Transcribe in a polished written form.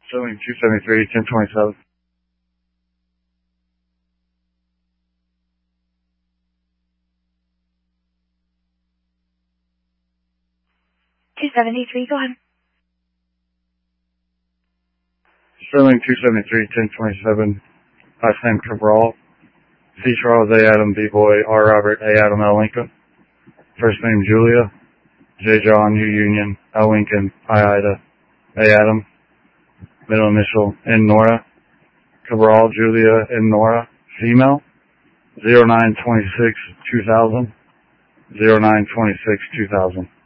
Sterling 273, 1027. Go ahead. Sterling 273, 1027. Last name Cabral. C. Charles, A. Adam, B. Boy, R. Robert, A. Adam, L. Lincoln. First name Julia. J. John, U. Union, L. Lincoln, I. Ida, A. Adam. Middle initial, N. Nora. Cabral, Julia, N. Nora. Female. 0926-2000. 0926-2000.